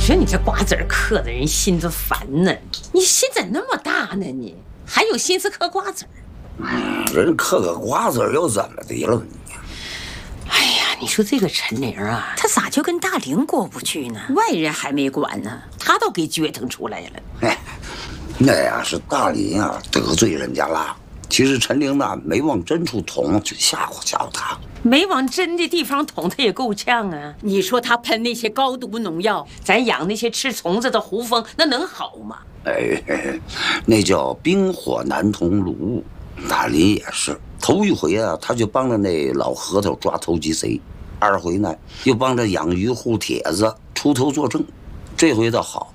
说你这瓜子嗑得人心都烦呢，你心咋那么大呢？你还有心思嗑瓜子？ 人嗑个瓜子又怎么的了？ 哎呀，你说这个陈玲啊， 他咋就跟大玲过不去呢？外人还没管呢， 他都给撅腾出来了。 哎，那呀是大林啊得罪人家了。其实陈玲呢没往真处捅，就吓唬吓唬他。 没往真的地方捅，他也够呛啊！ 你说他喷那些高毒农药， 咱养那些吃虫子的胡蜂，那能好吗？ 哎，那叫冰火难同炉物。大林也是，头一回啊，他就帮着那老核桃抓投机贼；二回呢，又帮着养鱼户帖子出头作证。这回倒好，